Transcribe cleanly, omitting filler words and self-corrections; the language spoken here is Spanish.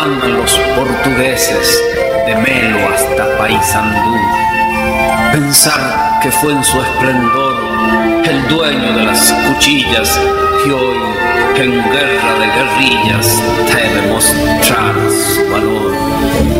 mandan los portugueses de Melo hasta Paysandú. Pensar que fue en su esplendor el dueño de las cuchillas que hoy en guerra de guerrillas te demostrará su valor.